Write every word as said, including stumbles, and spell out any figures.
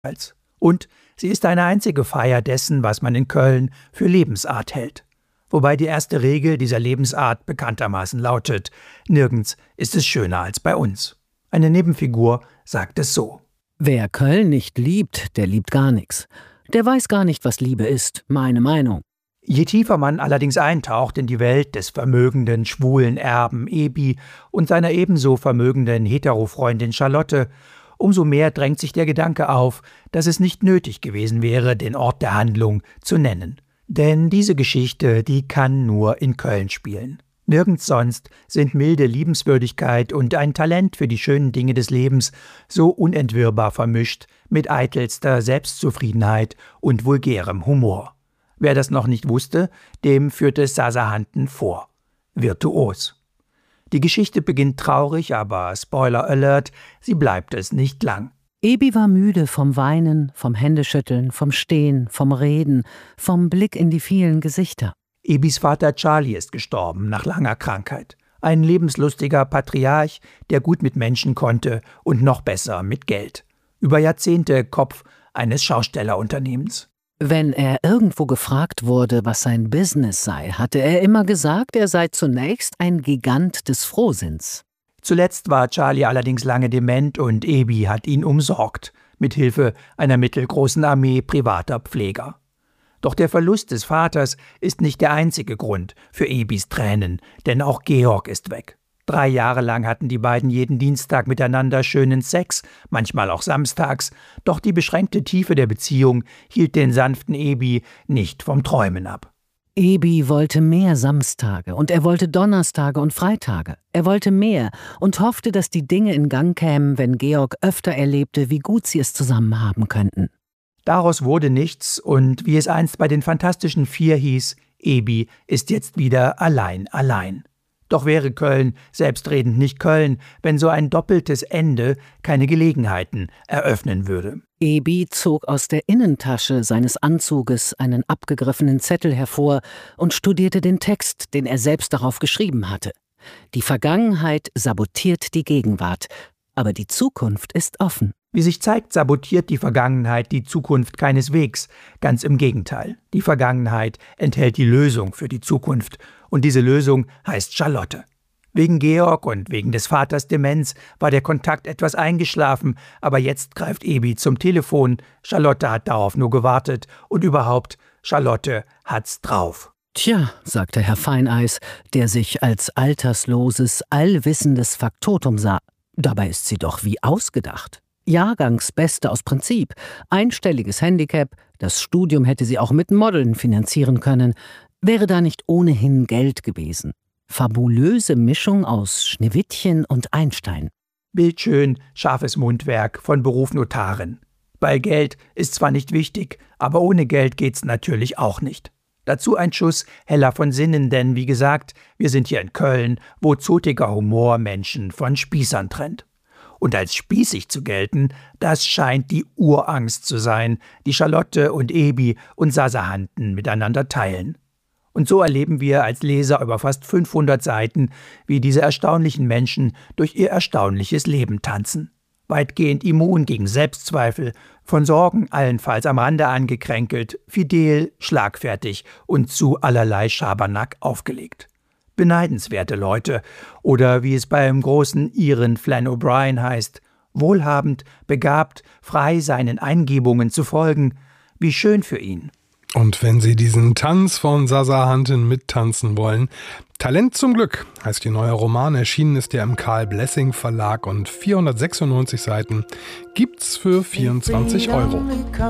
Und sie ist eine einzige Feier dessen, was man in Köln für Lebensart hält. Wobei die erste Regel dieser Lebensart bekanntermaßen lautet: Nirgends ist es schöner als bei uns. Eine Nebenfigur sagt es so: Wer Köln nicht liebt, der liebt gar nichts. Der weiß gar nicht, was Liebe ist, meine Meinung. Je tiefer man allerdings eintaucht in die Welt des vermögenden, schwulen Erben Ebi und seiner ebenso vermögenden Hetero-Freundin Charlotte, umso mehr drängt sich der Gedanke auf, dass es nicht nötig gewesen wäre, den Ort der Handlung zu nennen. Denn diese Geschichte, die kann nur in Köln spielen. Nirgends sonst sind milde Liebenswürdigkeit und ein Talent für die schönen Dinge des Lebens so unentwirrbar vermischt mit eitelster Selbstzufriedenheit und vulgärem Humor. Wer das noch nicht wusste, dem führte Sazahanten vor. Virtuos. Die Geschichte beginnt traurig, aber Spoiler Alert, sie bleibt es nicht lang. Ebi war müde vom Weinen, vom Händeschütteln, vom Stehen, vom Reden, vom Blick in die vielen Gesichter. Ebis Vater Charlie ist gestorben nach langer Krankheit. Ein lebenslustiger Patriarch, der gut mit Menschen konnte und noch besser mit Geld. Über Jahrzehnte Kopf eines Schaustellerunternehmens. Wenn er irgendwo gefragt wurde, was sein Business sei, hatte er immer gesagt, er sei zunächst ein Gigant des Frohsinns. Zuletzt war Charlie allerdings lange dement und Ebi hat ihn umsorgt, mit Hilfe einer mittelgroßen Armee privater Pfleger. Doch der Verlust des Vaters ist nicht der einzige Grund für Ebis Tränen, denn auch Georg ist weg. Drei Jahre lang hatten die beiden jeden Dienstag miteinander schönen Sex, manchmal auch samstags, doch die beschränkte Tiefe der Beziehung hielt den sanften Ebi nicht vom Träumen ab. Ebi wollte mehr Samstage und er wollte Donnerstage und Freitage. Er wollte mehr und hoffte, dass die Dinge in Gang kämen, wenn Georg öfter erlebte, wie gut sie es zusammen haben könnten. Daraus wurde nichts und wie es einst bei den Fantastischen Vier hieß, Ebi ist jetzt wieder allein allein. Doch wäre Köln selbstredend nicht Köln, wenn so ein doppeltes Ende keine Gelegenheiten eröffnen würde. Ebi zog aus der Innentasche seines Anzuges einen abgegriffenen Zettel hervor und studierte den Text, den er selbst darauf geschrieben hatte. Die Vergangenheit sabotiert die Gegenwart, aber die Zukunft ist offen. Wie sich zeigt, sabotiert die Vergangenheit die Zukunft keineswegs. Ganz im Gegenteil. Die Vergangenheit enthält die Lösung für die Zukunft. Und diese Lösung heißt Charlotte. Wegen Georg und wegen des Vaters Demenz war der Kontakt etwas eingeschlafen, aber jetzt greift Ebi zum Telefon. Charlotte hat darauf nur gewartet und überhaupt, Charlotte hat's drauf. Tja, sagte Herr Feineis, der sich als altersloses, allwissendes Faktotum sah. Dabei ist sie doch wie ausgedacht. Jahrgangsbeste aus Prinzip, einstelliges Handicap, das Studium hätte sie auch mit Modeln finanzieren können. Wäre da nicht ohnehin Geld gewesen? Fabulöse Mischung aus Schneewittchen und Einstein. Bildschön, scharfes Mundwerk, von Beruf Notarin. Weil Geld ist zwar nicht wichtig, aber ohne Geld geht's natürlich auch nicht. Dazu ein Schuss heller von Sinnen, denn wie gesagt, wir sind hier in Köln, wo zotiger Humor Menschen von Spießern trennt. Und als spießig zu gelten, das scheint die Urangst zu sein, die Charlotte und Ebi und Sazahanten miteinander teilen. Und so erleben wir als Leser über fast fünfhundert Seiten, wie diese erstaunlichen Menschen durch ihr erstaunliches Leben tanzen. Weitgehend immun gegen Selbstzweifel, von Sorgen allenfalls am Rande angekränkelt, fidel, schlagfertig und zu allerlei Schabernack aufgelegt. Beneidenswerte Leute, oder wie es beim großen Iren Flann O'Brien heißt, wohlhabend, begabt, frei seinen Eingebungen zu folgen, wie schön für ihn. Und wenn Sie diesen Tanz von Sazahanten mittanzen wollen, Talent zum Glück heißt Ihr neuer Roman, erschienen ist er im Karl Blessing Verlag und vierhundertsechsundneunzig Seiten gibt's für vierundzwanzig Euro.